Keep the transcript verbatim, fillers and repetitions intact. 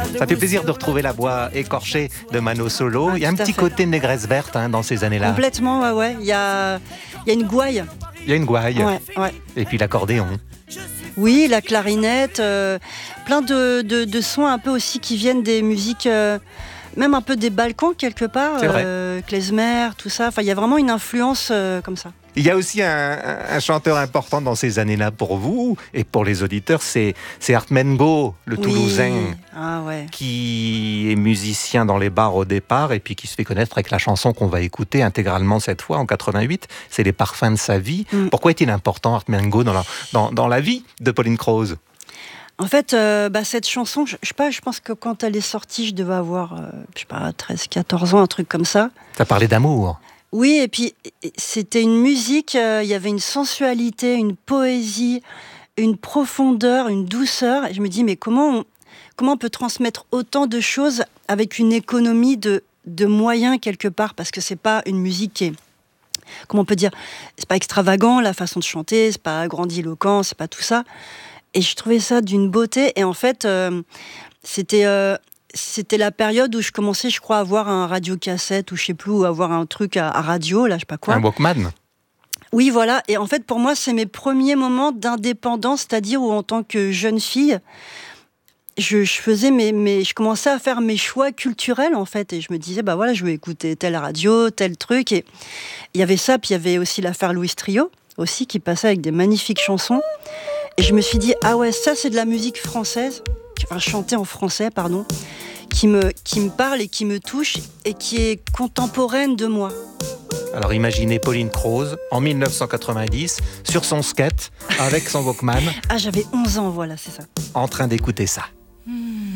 Ça fait plaisir de retrouver la voix écorchée de Mano Solo. Ah, il y a un petit fait. côté négresse verte hein, dans ces années-là. Complètement, ouais, ouais. Il y a, il y a une gouaille. Il y a une gouaille. Ouais, ouais. Et puis l'accordéon. Oui, la clarinette, euh, plein de, de, de sons un peu aussi qui viennent des musiques, euh, même un peu des Balkans quelque part, C'est vrai. euh, klezmer, tout ça. Enfin, il y a vraiment une influence euh, comme ça. Il y a aussi un, un chanteur important dans ces années-là pour vous et pour les auditeurs, c'est, c'est Art Mengo, le Oui. Toulousain, Ah ouais. qui est musicien dans les bars au départ et puis qui se fait connaître avec la chanson qu'on va écouter intégralement cette fois en quatre-vingt-huit, c'est Les Parfums de sa vie. Mm. Pourquoi est-il important, Art Mengo, dans la, dans, dans la vie de Pauline Croze? En fait, euh, bah, cette chanson, je, je sais pas, je pense que quand elle est sortie, je devais avoir, euh, je sais pas, treize, quatorze ans, un truc comme ça. Ça parlait d'amour. Oui, et puis c'était une musique, euh, il y avait une sensualité, une poésie, une profondeur, une douceur. Et je me dis, mais comment on, comment on peut transmettre autant de choses avec une économie de, de moyens quelque part? Parce que c'est pas une musique qui est, comment on peut dire, c'est pas extravagant la façon de chanter, c'est pas grandiloquent, c'est pas tout ça. Et je trouvais ça d'une beauté. Et en fait, euh, c'était... Euh, C'était la période où je commençais, je crois, à avoir un radiocassette ou je sais plus, ou avoir un truc à, à radio, là, je sais pas quoi. Un Walkman. Oui, voilà. Et en fait, pour moi, c'est mes premiers moments d'indépendance, c'est-à-dire où, en tant que jeune fille, je, je faisais mes, mes, je commençais à faire mes choix culturels, en fait. Et je me disais, bah voilà, je vais écouter telle radio, tel truc. Et il y avait ça, puis il y avait aussi l'affaire Louis Trio, aussi, qui passait avec des magnifiques chansons. Et je me suis dit, ah ouais, ça, c'est de la musique française, enfin, chantée en français, pardon, qui me, qui me parle et qui me touche et qui est contemporaine de moi. Alors imaginez Pauline Croze en dix-neuf cent quatre-vingt-dix sur son skate avec son Walkman Ah, j'avais onze ans, voilà, c'est ça. en train d'écouter ça.